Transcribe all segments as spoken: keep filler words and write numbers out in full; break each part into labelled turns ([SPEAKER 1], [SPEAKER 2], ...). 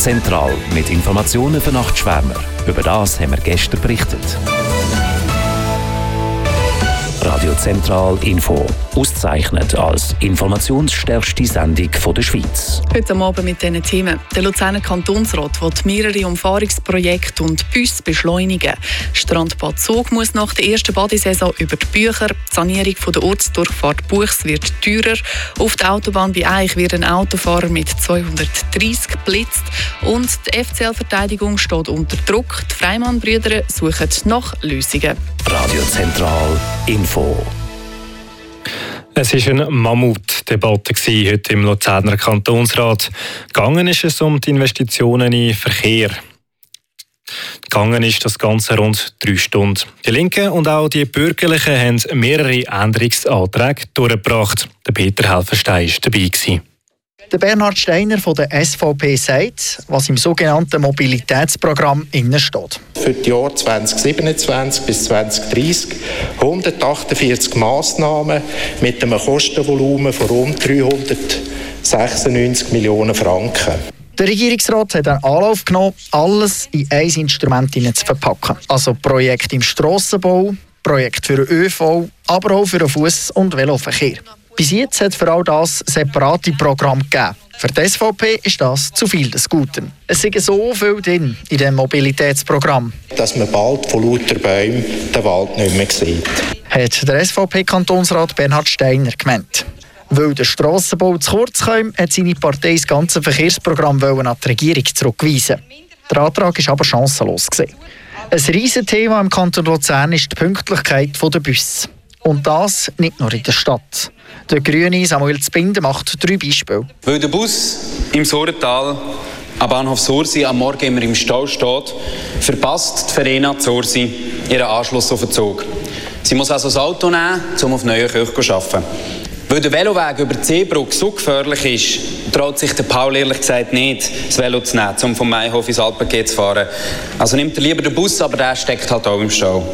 [SPEAKER 1] Zentral mit Informationen für Nachtschwärmer. Über das haben wir gestern berichtet. Radio Zentral Info. Ausgezeichnet als informationsstärkste Sendung der Schweiz.
[SPEAKER 2] Heute Abend mit diesen Themen. Der Luzerner Kantonsrat will mehrere Umfahrungsprojekte und Busse beschleunigen. Strandbad Zug muss nach der ersten Badesaison über die Bücher. Die Sanierung der Ortsdurchfahrt Buchs wird teurer. Auf der Autobahn bei Eich wird ein Autofahrer mit zweihundertdreissig geblitzt. Und die F C L-Verteidigung steht unter Druck. Die Freimann-Brüder suchen nach Lösungen.
[SPEAKER 1] Radio Zentral Info.
[SPEAKER 3] Es war eine Mammutdebatte heute im Luzerner Kantonsrat. Gegangen ist es um die Investitionen in Verkehr. Gegangen ist das Ganze rund drei Stunden. Die Linken und auch die Bürgerlichen haben mehrere Änderungsanträge durchgebracht. Der Peter Helfenstein war dabei.
[SPEAKER 4] Der Bernhard Steiner von der S V P sagt, was im sogenannten Mobilitätsprogramm innen steht.
[SPEAKER 5] Für die Jahre zwanzig siebenundzwanzig bis zwanzig dreissig hundertachtundvierzig Massnahmen mit einem Kostenvolumen von rund dreihundertsechsundneunzig Millionen Franken.
[SPEAKER 4] Der Regierungsrat hat einen Anlauf genommen, alles in ein Instrument zu verpacken. Also Projekte im Strassenbau, Projekte für den ÖV, aber auch für den Fuss- und Veloverkehr. Bis jetzt hat es für all das separate Programme gegeben. Für die S V P ist das zu viel des Guten. Es sind so viel drin in diesem Mobilitätsprogramm,
[SPEAKER 5] dass man bald von lauter Bäumen den Wald nicht mehr sieht.
[SPEAKER 4] Hat der S V P-Kantonsrat Bernhard Steiner gemeint. Weil der Strassenbau zu kurz kam, hat seine Partei das ganze Verkehrsprogramm an die Regierung zurückweisen. Der Antrag war aber chancenlos. Ein Riesenthema im Kanton Luzern ist die Pünktlichkeit der Busse. Und das nicht nur in der Stadt. Der Grüne Samuel Zbinden macht drei Beispiele.
[SPEAKER 6] Weil der Bus im Sorental am Bahnhof Sursi am Morgen immer im Stau steht, verpasst die Verena Sursi ihren Anschluss auf den Zug. Sie muss also das Auto nehmen, um auf Neuenkirch zu arbeiten. Weil der Veloweg über die Seebrücke so gefährlich ist, traut sich der Paul ehrlich gesagt nicht, das Velo zu nehmen, um vom Maihof ins Alpengebiet zu fahren. Also nimmt er lieber den Bus, aber der steckt halt auch im Stau.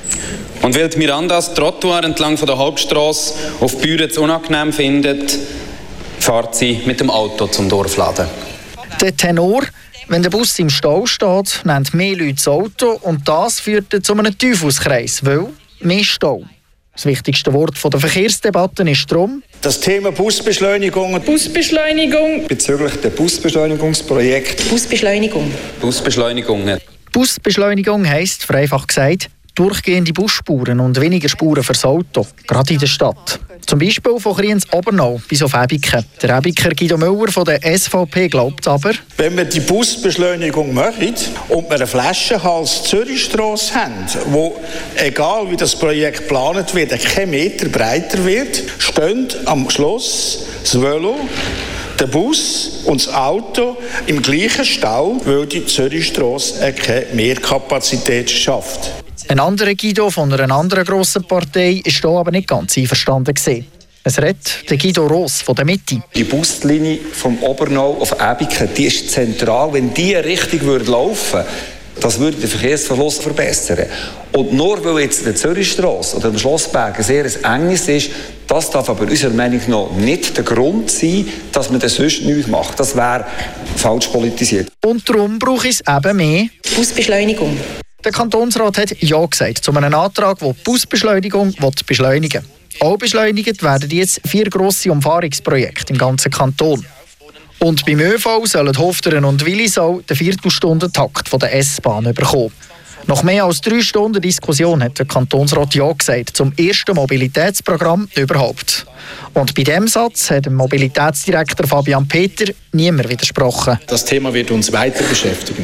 [SPEAKER 6] Und weil die Miranda das Trottoir entlang von der Hauptstrasse auf Büren zu unangenehm findet, fährt sie mit dem Auto zum Dorfladen.
[SPEAKER 4] Der Tenor: Wenn der Bus im Stau steht, nennt mehr Leute das Auto und das führt zu einem Teufelskreis, weil mehr Stau. Das wichtigste Wort der Verkehrsdebatte ist darum:
[SPEAKER 7] Das Thema Busbeschleunigung.
[SPEAKER 8] Busbeschleunigung.
[SPEAKER 7] Bezüglich der Busbeschleunigungsprojekte.
[SPEAKER 8] Busbeschleunigung.
[SPEAKER 6] Busbeschleunigung.
[SPEAKER 4] Busbeschleunigung heisst, vereinfacht gesagt, durchgehende Busspuren und weniger Spuren fürs Auto, gerade in der Stadt. Zum Beispiel von Kriens Obernau bis auf Ebiken. Der Ebiker Guido Müller von der S V P glaubt aber,
[SPEAKER 7] wenn wir die Busbeschleunigung machen und wir einen Flaschenhals Zürichstrasse haben, wo, egal wie das Projekt geplant wird, kein Meter breiter wird, stehen am Schluss das Velo, der Bus und das Auto im gleichen Stau, weil die Zürichstrasse keine Mehrkapazität schafft.
[SPEAKER 4] Ein anderer Guido von einer anderen grossen Partei ist hier aber nicht ganz einverstanden gewesen. Es redet der Guido Ross von der Mitte.
[SPEAKER 9] Die Buslinie vom Obernau auf Ebiken, die ist zentral. Wenn die richtig würde laufen, das würde den Verkehrsverlust verbessern. Und nur weil jetzt der Zürichstrasse oder der Schlossberg ein sehr enges ist, das darf aber unserer Meinung nach nicht der Grund sein, dass man das sonst nichts macht. Das wäre falsch politisiert.
[SPEAKER 4] Und darum braucht es eben mehr
[SPEAKER 8] Busbeschleunigung.
[SPEAKER 4] Der Kantonsrat hat Ja gesagt zu einem Antrag, der die Busbeschleunigung beschleunigen will. Auch beschleunigt werden jetzt vier grosse Umfahrungsprojekte im ganzen Kanton. Und beim ÖV sollen Hofteren und Willisau den Viertelstundentakt von der S-Bahn bekommen. Nach mehr als drei Stunden Diskussion hat der Kantonsrat Ja gesagt zum ersten Mobilitätsprogramm überhaupt. Und bei diesem Satz hat dem Mobilitätsdirektor Fabian Peter niemand widersprochen.
[SPEAKER 10] Das Thema wird uns weiter beschäftigen.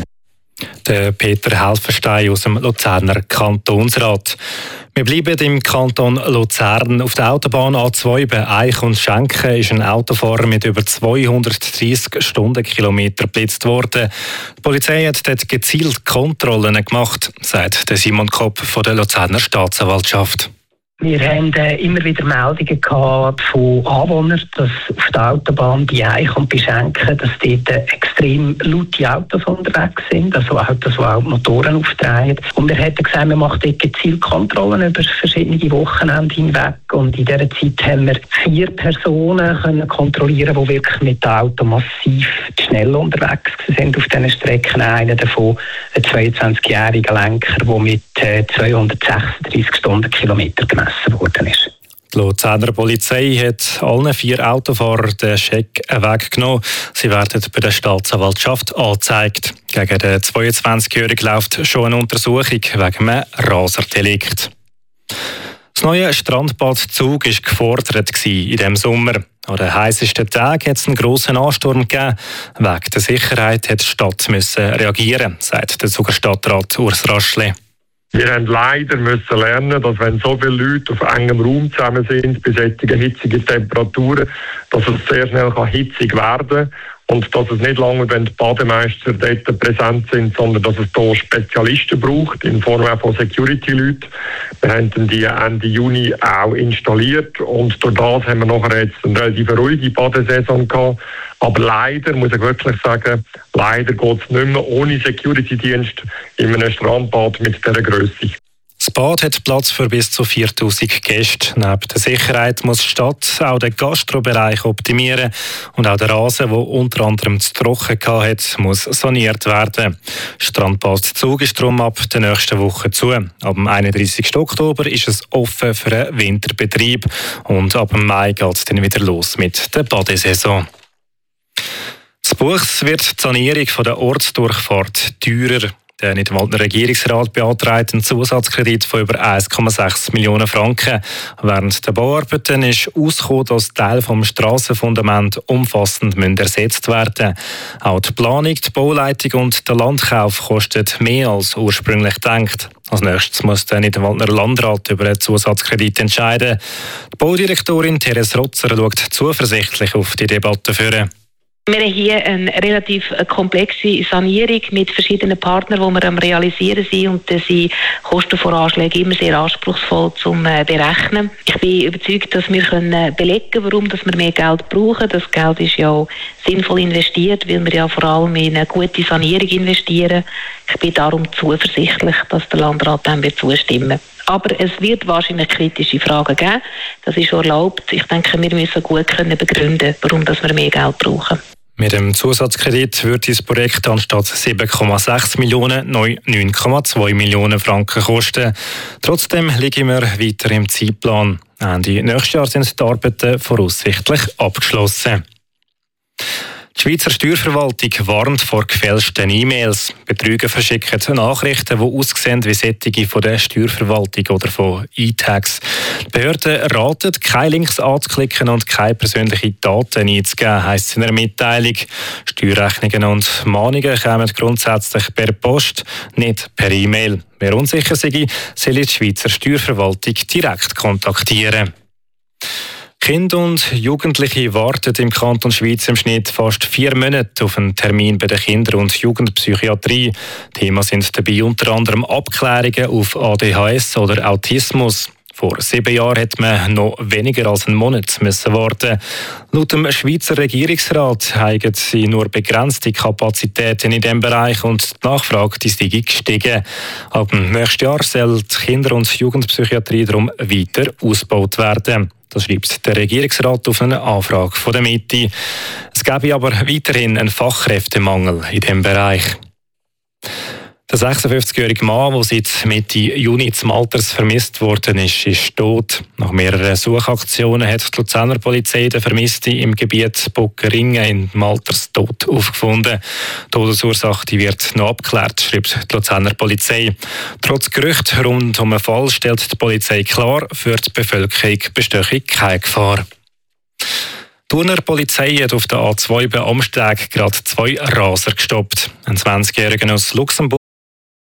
[SPEAKER 3] Der Peter Helfenstein aus dem Luzerner Kantonsrat. Wir bleiben im Kanton Luzern. Auf der Autobahn A zwei bei Eich und Schenken ist ein Autofahrer mit über zweihundertdreissig Stundenkilometer geblitzt worden. Die Polizei hat dort gezielt Kontrollen gemacht, sagt Simon Kopp von der Luzerner Staatsanwaltschaft.
[SPEAKER 11] Wir haben äh, immer wieder Meldungen gehabt von Anwohnern, dass auf der Autobahn bei Eich und bei Schenken, dass dort äh, extrem laute Autos unterwegs sind, also Autos, die auch die Motoren aufdrehen. Und wir hätten gesagt, wir machen dort gezielt Kontrollen über verschiedene Wochenenden hinweg. Und in dieser Zeit haben wir vier Personen können kontrollieren, die wirklich mit dem Auto massiv schnell unterwegs sind auf diesen Strecken. Einer davon, ein zweiundzwanzigjähriger Lenker, der mit äh, zweihundertsechsunddreissig Stundenkilometer gemessen worden ist.
[SPEAKER 3] Die Luzerner Polizei hat allen vier Autofahrern den Scheck weggenommen. Sie werden bei der Staatsanwaltschaft angezeigt. Gegen den zweiundzwanzigjährigen läuft schon eine Untersuchung wegen einem Raserdelikt. Das neue Strandbad Zug war gefordert in diesem Sommer. An den heißesten Tagen hat es einen grossen Ansturm gegeben. Wegen der Sicherheit hat die Stadt müssen reagieren, sagt der Zuger Stadtrat Urs Raschli.
[SPEAKER 12] Wir haben leider müssen lernen, dass wenn so viele Leute auf engem Raum zusammen sind, bei solchen hitzigen Temperaturen, dass es sehr schnell hitzig werden kann. Und dass es nicht lange, wenn die Bademeister dort präsent sind, sondern dass es hier Spezialisten braucht, in Form von Security-Leuten. Wir haben die Ende Juni auch installiert und durch das haben wir nachher jetzt eine relativ ruhige Badesaison gehabt. Aber leider, muss ich wirklich sagen, leider geht es nicht mehr ohne Security-Dienst in einem Strandbad mit dieser Grösse.
[SPEAKER 3] Das Bad hat Platz für bis zu viertausend Gäste. Neben der Sicherheit muss die Stadt auch den Gastrobereich optimieren. Und auch der Rasen, der unter anderem zu trocken hatte, muss saniert werden. Strandbad Zug ist darum ab der nächsten Woche zu. Ab dem einunddreissigsten Oktober ist es offen für einen Winterbetrieb. Und ab dem Mai geht es dann wieder los mit der Badesaison. Das Buchs wird die Sanierung der Ortsdurchfahrt teurer. Der Nidwaldner Regierungsrat beantragt einen Zusatzkredit von über eins Komma sechs Millionen Franken. Während der Bauarbeiten ist herausgekommen, dass Teile des Strassenfundaments umfassend ersetzt werden müssen. Auch die Planung, die Bauleitung und der Landkauf kosten mehr als ursprünglich gedacht. Als nächstes muss der Nidwaldner Landrat über einen Zusatzkredit entscheiden. Die Baudirektorin Therese Rotzer schaut zuversichtlich auf die Debatte führen.
[SPEAKER 13] Wir haben hier eine relativ komplexe Sanierung mit verschiedenen Partnern, die wir am realisieren sind, und da sind Kostenvoranschläge immer sehr anspruchsvoll zum berechnen. Ich bin überzeugt, dass wir können belegen, warum dass wir mehr Geld brauchen. Das Geld ist ja auch sinnvoll investiert, weil wir ja vor allem in eine gute Sanierung investieren. Ich bin darum zuversichtlich, dass der Landrat dem wird zustimmen. Aber es wird wahrscheinlich kritische Fragen geben. Das ist erlaubt. Ich denke, wir müssen gut können begründen, warum dass wir mehr Geld brauchen.
[SPEAKER 3] Mit dem Zusatzkredit wird das Projekt anstatt sieben Komma sechs Millionen neu neun Komma zwei Millionen Franken kosten. Trotzdem liegen wir weiter im Zeitplan. Ende nächstes Jahr sind die Arbeiten voraussichtlich abgeschlossen. Die Schweizer Steuerverwaltung warnt vor gefälschten E-Mails. Betrüger verschicken Nachrichten, die aussehen wie solche von der Steuerverwaltung oder von E-Tax. Die Behörden raten, keine Links anzuklicken und keine persönlichen Daten einzugeben, heisst es in einer Mitteilung. Steuerrechnungen und Mahnungen kommen grundsätzlich per Post, nicht per E-Mail. Wer unsicher sei, soll die Schweizer Steuerverwaltung direkt kontaktieren. Kinder und Jugendliche warten im Kanton Schweiz im Schnitt fast vier Monate auf einen Termin bei der Kinder- und Jugendpsychiatrie. Thema sind dabei unter anderem Abklärungen auf A D H S oder Autismus. Vor sieben Jahren hat man noch weniger als einen Monat müssen warten. Laut dem Schweizer Regierungsrat haben sie nur begrenzte Kapazitäten in diesem Bereich und die Nachfrage die sei gestiegen. Ab dem nächsten Jahr soll die Kinder- und Jugendpsychiatrie darum weiter ausgebaut werden. Das schreibt der Regierungsrat auf eine Anfrage von der Mitte. Es gäbe aber weiterhin einen Fachkräftemangel in diesem Bereich. Der sechsundfünfzigjährige Mann, der seit Mitte Juni zum Alters vermisst worden ist, ist tot. Nach mehreren Suchaktionen hat die Luzerner Polizei den Vermissten im Gebiet Bockeringen in Malters tot aufgefunden. Die Todesursache die wird noch abgeklärt, schreibt die Luzerner Polizei. Trotz Gerüchten rund um den Fall stellt die Polizei klar, für die Bevölkerung bestehe keine Gefahr. Die Thuner Polizei hat auf der A zwei bei Amsteg gerade zwei Raser gestoppt. Ein zwanzigjähriger aus Luxemburg